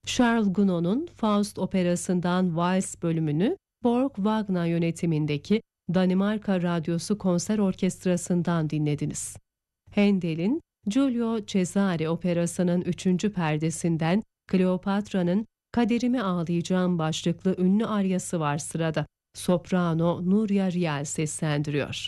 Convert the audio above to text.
Charles Gounod'un Faust operasından Vals bölümünü Borg Wagner yönetimindeki Danimarka Radyosu Konser Orkestrası'ndan dinlediniz. Handel'in Giulio Cesare operasının 3. perdesinden Kleopatra'nın "Kaderimi Ağlayacağım" başlıklı ünlü aryası var sırada. Soprano Nuria Rial seslendiriyor.